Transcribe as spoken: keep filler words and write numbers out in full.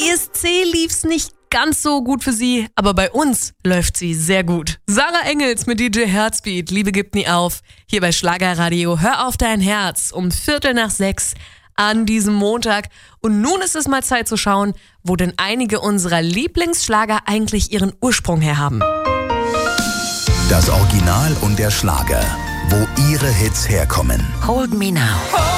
E S C lief's nicht ganz so gut für sie, aber bei uns läuft sie sehr gut. Sarah Engels mit D J Heartbeat, Liebe gibt nie auf. Hier bei Schlagerradio, hör auf dein Herz um Viertel nach sechs an diesem Montag. Und nun ist es mal Zeit zu schauen, wo denn einige unserer Lieblingsschlager eigentlich ihren Ursprung her haben. Das Original und der Schlager, wo ihre Hits herkommen. Hold Me Now.